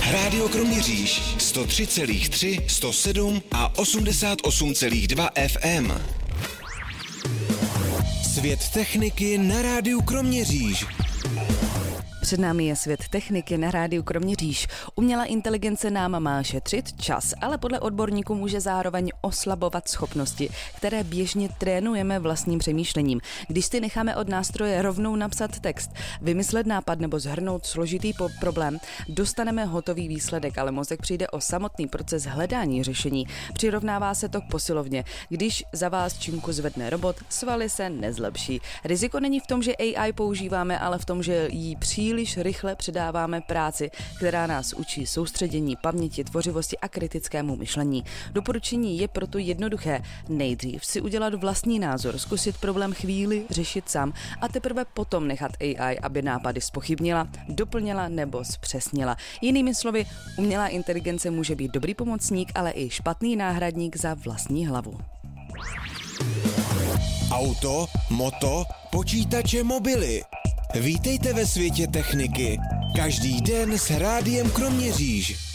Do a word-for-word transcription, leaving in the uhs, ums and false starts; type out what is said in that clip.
Rádio Kroměříž sto tři celá tři, sto sedm a osmdesát osm celá dva F M. Svět techniky na Rádiu Kroměříž. Před námi je svět techniky na Rádiu Kroměříž. Umělá inteligence nám má šetřit čas, ale podle odborníků může zároveň oslabovat schopnosti, které běžně trénujeme vlastním přemýšlením. Když si necháme od nástroje rovnou napsat text, vymyslet nápad nebo zhrnout složitý po- problém, dostaneme hotový výsledek, ale mozek přijde o samotný proces hledání řešení. Přirovnává se to k posilovně. Když za vás činku zvedne robot, svaly se nezlepší. Riziko není v tom, že A I používáme, ale v tom, že jí příliš Příliš rychle předáváme práci, která nás učí soustředění, paměti, tvořivosti a kritickému myšlení. Doporučení je proto jednoduché. Nejdřív si udělat vlastní názor, zkusit problém chvíli řešit sám a teprve potom nechat A I, aby nápady zpochybnila, doplnila nebo zpřesnila. Jinými slovy, umělá inteligence může být dobrý pomocník, ale i špatný náhradník za vlastní hlavu. Auto, moto, počítače, mobily. Vítejte ve světě techniky. Každý den s Rádiem Kroměříž.